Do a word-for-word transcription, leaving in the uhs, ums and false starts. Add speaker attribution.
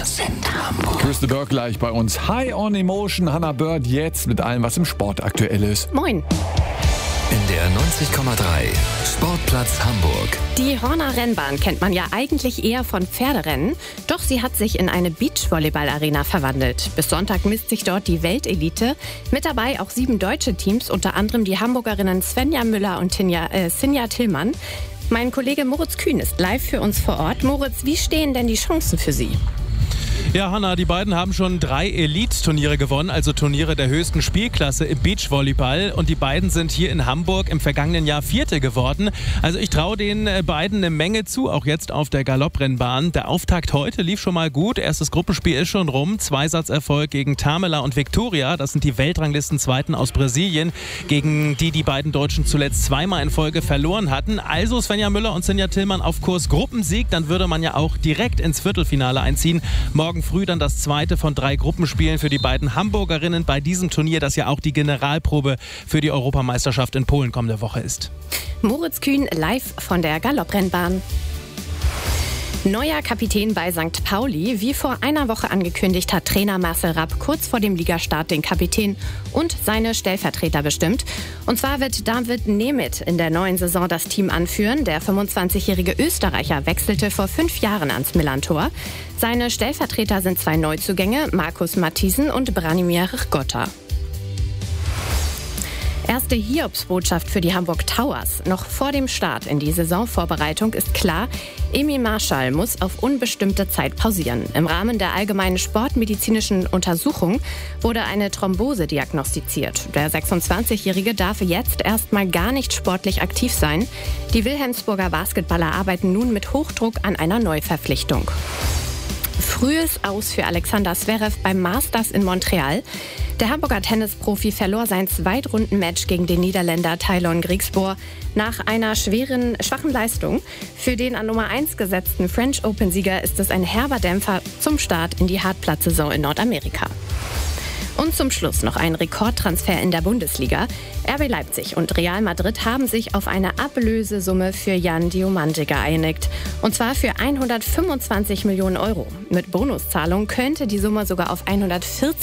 Speaker 1: sind Hamburg.
Speaker 2: Christa Burke gleich bei uns. High on Emotion, Hannah Bird jetzt mit allem, was im Sport aktuell ist.
Speaker 3: Moin.
Speaker 1: In der neunzig Komma drei Sportplatz Hamburg.
Speaker 3: Die Horner Rennbahn kennt man ja eigentlich eher von Pferderennen, doch sie hat sich in eine Beachvolleyball-Arena verwandelt. Bis Sonntag misst sich dort die Weltelite. Mit dabei auch sieben deutsche Teams, unter anderem die Hamburgerinnen Svenja Müller und Tinja, äh, Sinja Tillmann. Mein Kollege Moritz Kühn ist live für uns vor Ort. Moritz, wie stehen denn die Chancen für Sie?
Speaker 4: Ja, Hanna, die beiden haben schon drei Elite-Turniere gewonnen, also Turniere der höchsten Spielklasse im Beachvolleyball. Und die beiden sind hier in Hamburg im vergangenen Jahr Vierte geworden. Also ich traue den beiden eine Menge zu, auch jetzt auf der Galopprennbahn. Der Auftakt heute lief schon mal gut. Erstes Gruppenspiel ist schon rum. Zweisatzerfolg gegen Tamela und Victoria. Das sind die Weltranglisten-Zweiten aus Brasilien, gegen die die beiden Deutschen zuletzt zweimal in Folge verloren hatten. Also Svenja Müller und Sinja Tillmann auf Kurs Gruppensieg. Dann würde man ja auch direkt ins Viertelfinale einziehen. Morgen früh dann das zweite von drei Gruppenspielen für die beiden Hamburgerinnen bei diesem Turnier, das ja auch die Generalprobe für die Europameisterschaft in Polen kommende Woche ist.
Speaker 3: Moritz Kühn live von der Galopprennbahn. Neuer Kapitän bei Sankt Pauli. Wie vor einer Woche angekündigt, hat Trainer Marcel Rapp kurz vor dem Ligastart den Kapitän und seine Stellvertreter bestimmt. Und zwar wird David Nemeth in der neuen Saison das Team anführen. Der fünfundzwanzigjährige Österreicher wechselte vor fünf Jahren ans Millantor. Seine Stellvertreter sind zwei Neuzugänge, Markus Matthiesen und Branimir Rgotta. Erste Hiobsbotschaft für die Hamburg Towers. Noch vor dem Start in die Saisonvorbereitung ist klar, Emil Marschall muss auf unbestimmte Zeit pausieren. Im Rahmen der allgemeinen sportmedizinischen Untersuchung wurde eine Thrombose diagnostiziert. Der sechsundzwanzigjährige darf jetzt erstmal gar nicht sportlich aktiv sein. Die Wilhelmsburger Basketballer arbeiten nun mit Hochdruck an einer Neuverpflichtung. Frühes Aus für Alexander Zverev beim Masters in Montreal. Der Hamburger Tennisprofi verlor sein Zweitrundenmatch gegen den Niederländer Tylon Griekspoor nach einer schweren, schwachen Leistung. Für den an Nummer eins gesetzten French Open-Sieger ist es ein herber Dämpfer zum Start in die Hartplatzsaison in Nordamerika. Und zum Schluss noch ein Rekordtransfer in der Bundesliga. R B Leipzig und Real Madrid haben sich auf eine Ablösesumme für Jan Diomande geeinigt. Und zwar für hundertfünfundzwanzig Millionen Euro. Mit Bonuszahlung könnte die Summe sogar auf hundertvierzig